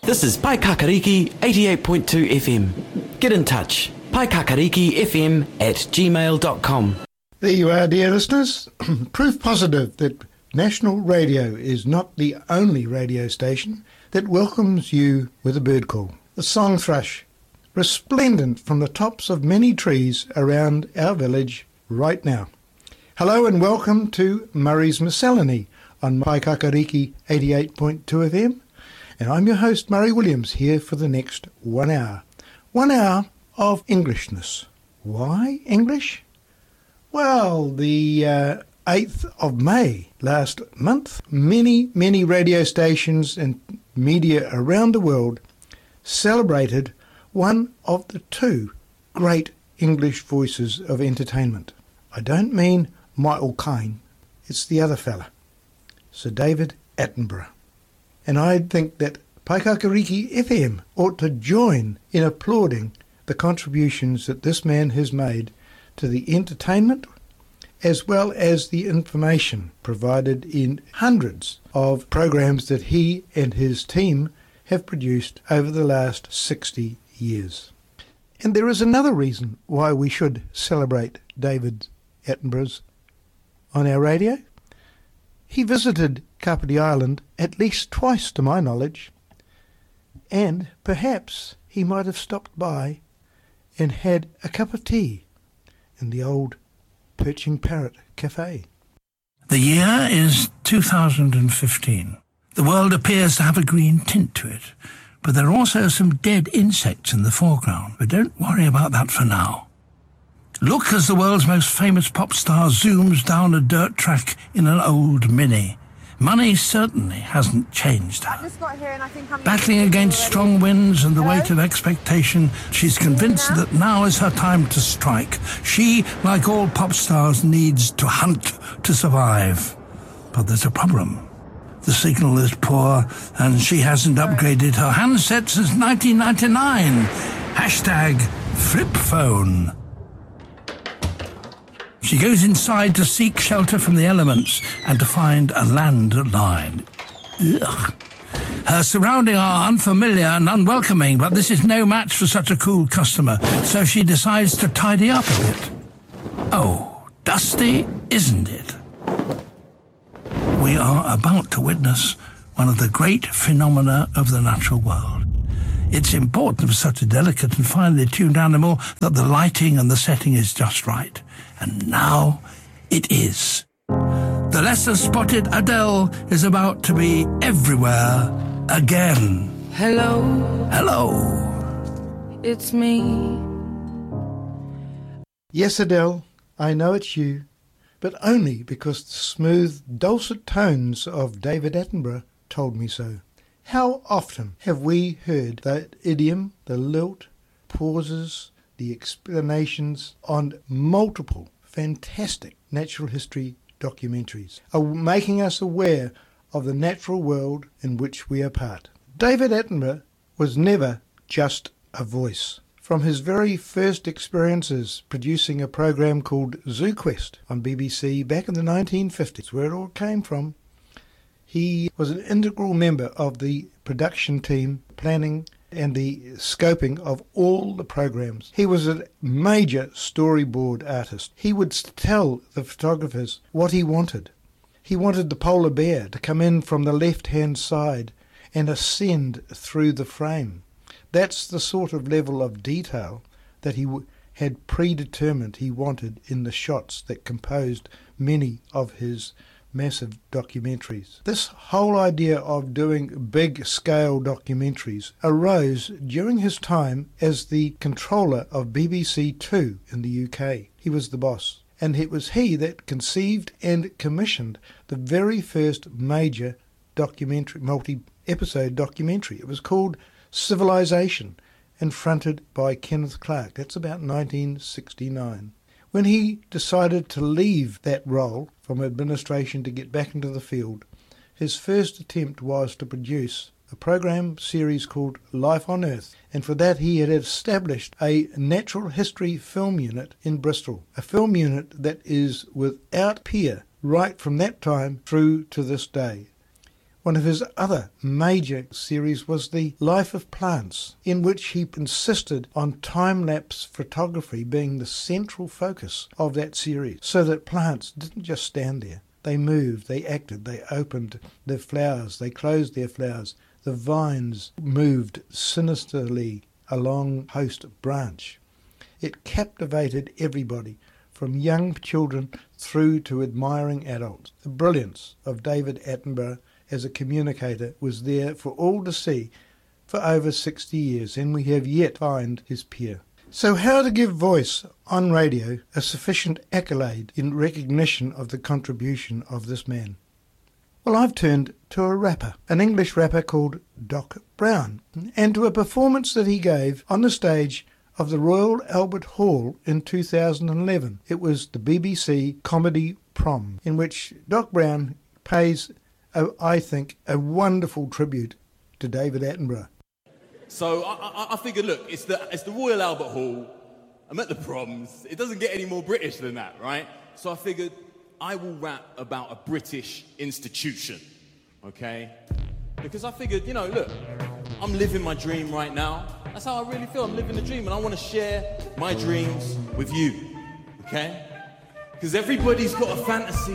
This is Paikakariki 88.2 FM. Get in touch. paikakarikifm@gmail.com. There you are, dear listeners. Proof positive that National Radio is not the only radio station that welcomes you with a bird call. The song thrush, resplendent from the tops of many trees around our village right now. Hello and welcome to Murray's Miscellany on Paikakariki 88.2 FM. And I'm your host, Murray Williams, here for the next 1 hour. 1 hour of Englishness. Why English? Well, the 8th of May last month, many radio stations and media around the world celebrated one of the two great English voices of entertainment. I don't mean Michael Caine, it's the other fella, Sir David Attenborough. And I think that Paikakariki FM ought to join in applauding the contributions that this man has made to the entertainment as well as the information provided in hundreds of programs that he and his team have produced over the last 60 years. And there is another reason why we should celebrate David Attenborough's on our radio. He visited Kapiti Island at least twice to my knowledge, and perhaps he might have stopped by and had a cup of tea in the old Perching Parrot Cafe. The year is 2015. The world appears to have a green tint to it, but there are also some dead insects in the foreground. But don't worry about that for now. Look as the world's most famous pop star zooms down a dirt track in an old Mini. Money certainly hasn't changed her. I just got here and I think I'm Battling against strong winds and the weight of expectation, she's convinced that now is her time to strike. She, like all pop stars, needs to hunt to survive. But there's a problem. The signal is poor and she hasn't upgraded her handset since 1999. Hashtag flip phone. She goes inside to seek shelter from the elements and to find a landline. Ugh. Her surroundings are unfamiliar and unwelcoming, but this is no match for such a cool customer, so she decides to tidy up a bit. Oh, dusty, isn't it? We are about to witness one of the great phenomena of the natural world. It's important for such a delicate and finely tuned animal that the lighting and the setting is just right. And now it is. The lesser-spotted Adele is about to be everywhere again. Hello. Hello. It's me. Yes, Adele, I know it's you, but only because the smooth, dulcet tones of David Attenborough told me so. How often have we heard that idiom, the lilt, pauses, the explanations on multiple fantastic natural history documentaries, are making us aware of the natural world in which we are part. David Attenborough was never just a voice. From his very first experiences producing a program called ZooQuest on BBC back in the 1950s, where it all came from, he was an integral member of the production team, planning and the scoping of all the programs. He was a major storyboard artist. He would tell the photographers what he wanted. He wanted the polar bear to come in from the left-hand side and ascend through the frame. That's the sort of level of detail that he had predetermined he wanted in the shots that composed many of his massive documentaries. This whole idea of doing big-scale documentaries arose during his time as the controller of BBC Two in the UK. He was the boss, and it was he that conceived and commissioned the very first major documentary, multi-episode documentary. It was called Civilization, and fronted by Kenneth Clark. That's about 1969. When he decided to leave that role from administration to get back into the field, his first attempt was to produce a program series called Life on Earth, and for that he had established a natural history film unit in Bristol, a film unit that is without peer right from that time through to this day. One of his other major series was The Life of Plants, in which he insisted on time-lapse photography being the central focus of that series, so that plants didn't just stand there. They moved, they acted, they opened their flowers, they closed their flowers. The vines moved sinisterly along host branch. It captivated everybody, from young children through to admiring adults. The brilliance of David Attenborough as a communicator was there for all to see for over 60 years, and we have yet to find his peer. So how to give voice on radio a sufficient accolade in recognition of the contribution of this man? Well, I've turned to a rapper, an English rapper called Doc Brown, and to a performance that he gave on the stage of the Royal Albert Hall in 2011. It was the BBC Comedy Prom, in which Doc Brown pays, I think, a wonderful tribute to David Attenborough. So I figured, look, it's the Royal Albert Hall. I'm at the proms. It doesn't get any more British than that, right? So I figured I will rap about a British institution, okay? Because I figured, look, I'm living my dream right now. That's how I really feel. I'm living the dream, and I want to share my dreams with you, okay? Because everybody's got a fantasy.